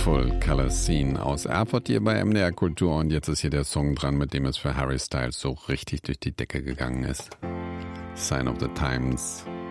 Full Color Scene aus Erfurt hier bei MDR Kultur und jetzt ist hier der Song dran, mit dem es für Harry Styles so richtig durch die Decke gegangen ist. Sign of the Times.